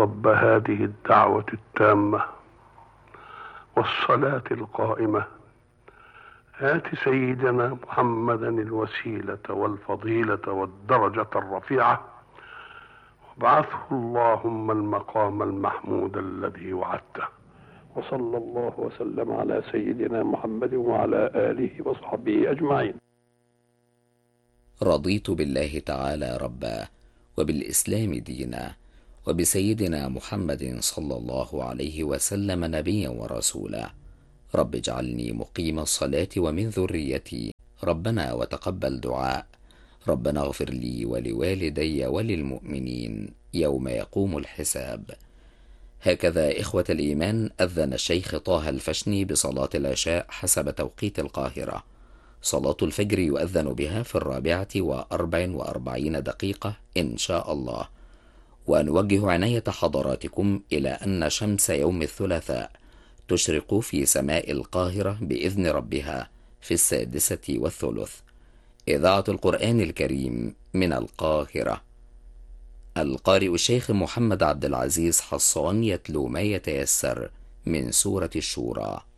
رب هذه الدعوة التامة والصلاة القائمة آت سيدنا محمدا الوسيلة والفضيلة والدرجة الرفيعة وابعثه اللهم المقام المحمود الذي وعدته. وصلى الله وسلم على سيدنا محمد وعلى آله وصحبه أجمعين. رضيت بالله تعالى ربا وبالإسلام دينا وبسيدنا محمد صلى الله عليه وسلم نبيا ورسولا. رب اجعلني مقيم الصلاة ومن ذريتي، ربنا وتقبل دعاء، ربنا اغفر لي ولوالدي وللمؤمنين يوم يقوم الحساب. هكذا إخوة الإيمان أذن الشيخ طه الفشني بصلاة العشاء حسب توقيت القاهرة. صلاة الفجر يؤذن بها في 4:44 إن شاء الله. ونوجه عناية حضراتكم إلى أن شمس يوم الثلاثاء تشرق في سماء القاهرة بإذن ربها في 6:03. إذاعة القرآن الكريم من القاهرة. القارئ الشيخ محمد عبد العزيز حصان يتلو ما يتيسر من سورة الشورى.